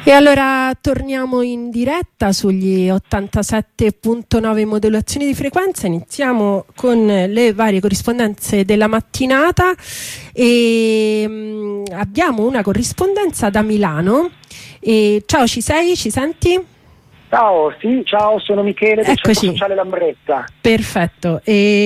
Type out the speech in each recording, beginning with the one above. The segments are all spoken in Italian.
E allora torniamo in diretta sugli 87.9 modulazioni di frequenza. Iniziamo con le varie corrispondenze della mattinata e abbiamo una corrispondenza da Milano. Ciao, ci sei? Ci senti? Ciao, sì, ciao, sono Michele del Centro Sociale Lambretta. Perfetto.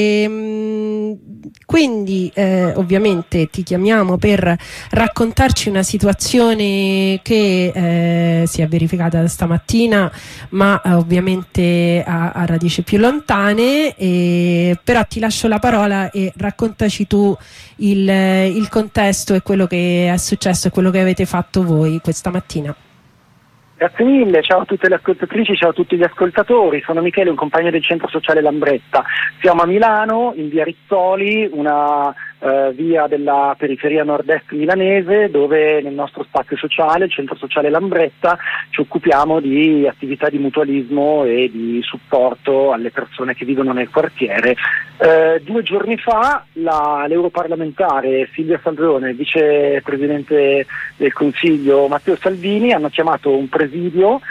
Quindi ovviamente ti chiamiamo per raccontarci una situazione che si è verificata stamattina, ma ovviamente ha radici più lontane, però ti lascio la parola e raccontaci tu il contesto e quello che è successo e quello che avete fatto voi questa mattina. Grazie mille, ciao a tutte le ascoltatrici, ciao a tutti gli ascoltatori, sono Michele, un compagno del Centro Sociale Lambretta. Siamo a Milano, in via Rizzoli, una via della periferia nord-est milanese, dove nel nostro spazio sociale, il Centro Sociale Lambretta, ci occupiamo di attività di mutualismo e di supporto alle persone che vivono nel quartiere. 2 giorni fa l'europarlamentare Silvia Saldrone e il vicepresidente del Consiglio Matteo Salvini hanno chiamato un presidio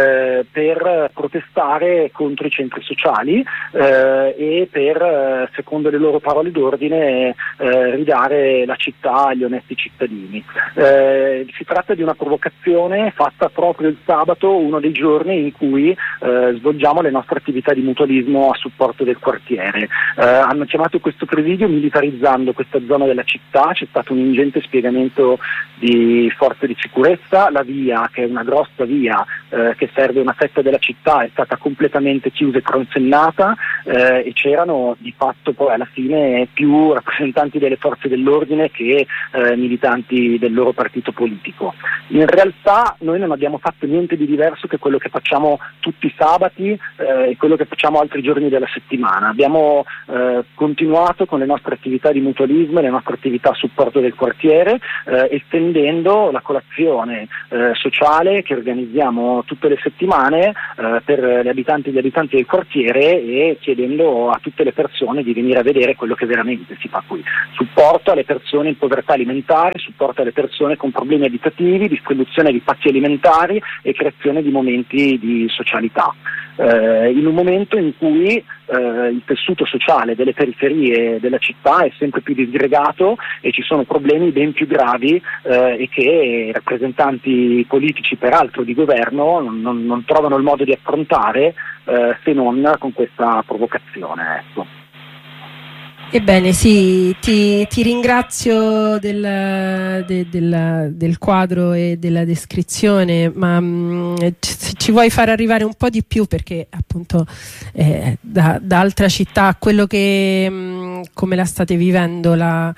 per protestare contro i centri sociali e per, secondo le loro parole d'ordine, ridare la città agli onesti cittadini. Si tratta di una provocazione fatta proprio il sabato, uno dei giorni in cui svolgiamo le nostre attività di mutualismo a supporto del quartiere. Hanno chiamato questo presidio militarizzando questa zona della città, c'è stato un ingente spiegamento di forze di sicurezza, la via, che è una grossa via che serve una fetta della città, è stata completamente chiusa e consennata e c'erano di fatto poi alla fine più rappresentanti delle forze dell'ordine che militanti del loro partito politico. In realtà noi non abbiamo fatto niente di diverso che quello che facciamo tutti i sabati e quello che facciamo altri giorni della settimana. Abbiamo continuato con le nostre attività di mutualismo e le nostre attività a supporto del quartiere, estendendo la colazione sociale che organizziamo tutte le settimane per le abitanti e gli abitanti del quartiere e chiedendo a tutte le persone di venire a vedere quello che veramente si fa qui. Supporto alle persone in povertà alimentare, supporto alle persone con problemi abitativi, distribuzione di pacchi alimentari e creazione di momenti di socialità. In un momento in cui il tessuto sociale delle periferie della città è sempre più disgregato e ci sono problemi ben più gravi e che i rappresentanti politici, peraltro di governo, non trovano il modo di affrontare se non con questa provocazione. Ecco. Ebbene sì, ti ringrazio del quadro e della descrizione, ma ci vuoi far arrivare un po' di più, perché appunto da altra città, quello che come la state vivendo, la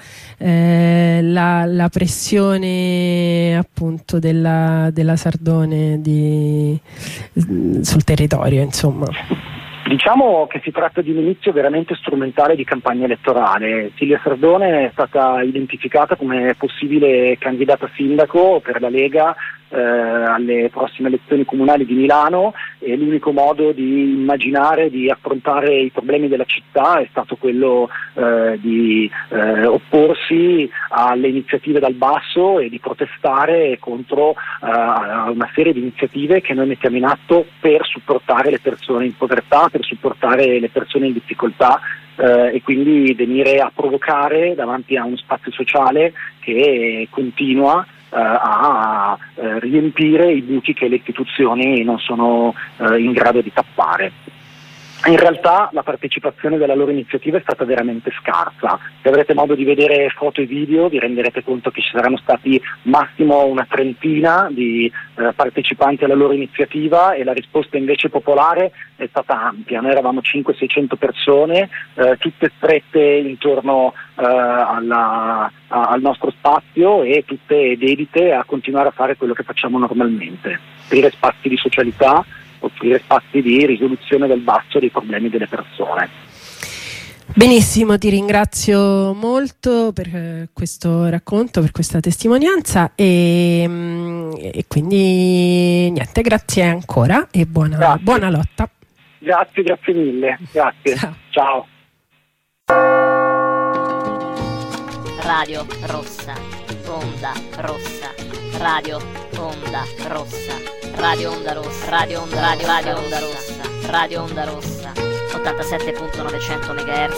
pressione appunto della Sardone sul territorio, insomma. Diciamo che si tratta di un inizio veramente strumentale di campagna elettorale. Silvia Sardone è stata identificata come possibile candidata sindaco per la Lega alle prossime elezioni comunali di Milano e l'unico modo di immaginare di affrontare i problemi della città è stato quello di opporsi alle iniziative dal basso e di protestare contro una serie di iniziative che noi mettiamo in atto per supportare le persone in povertà, per supportare le persone in difficoltà e quindi venire a provocare davanti a uno spazio sociale che continua a riempire i buchi che le istituzioni non sono in grado di tappare. In realtà la partecipazione della loro iniziativa è stata veramente scarsa. Se avrete modo di vedere foto e video vi renderete conto che ci saranno stati massimo una trentina di partecipanti alla loro iniziativa e la risposta invece popolare è stata ampia. Noi eravamo 500-600 persone, tutte strette intorno al nostro spazio e tutte dedite a continuare a fare quello che facciamo normalmente, offrire spazi di socialità, offrire spazi di risoluzione del basso dei problemi delle persone. Benissimo, ti ringrazio molto per questo racconto, per questa testimonianza e quindi niente, grazie ancora e buona lotta. Grazie mille, grazie. Ciao. Radio Rossa, Onda Rossa, Radio Onda Rossa, Radio Onda Rossa, Radio Onda Rossa, Radio Onda Rossa, 87.900 MHz,